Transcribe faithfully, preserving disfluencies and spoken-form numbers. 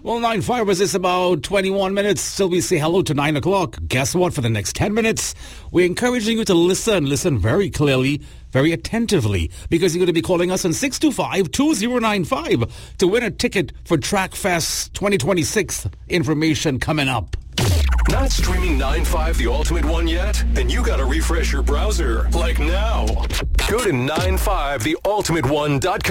Well, nine five is about twenty-one minutes till we say hello to nine o'clock. Guess what? For the next ten minutes, we're encouraging you to listen, listen very clearly, very attentively, because you're going to be calling us on six two five, two zero nine five to win a ticket for Trackfest twenty twenty-six. Information coming up. Not streaming nine five The Ultimate One yet? Then you gotta refresh your browser. Like now. Go to nine five the ultimate one dot com.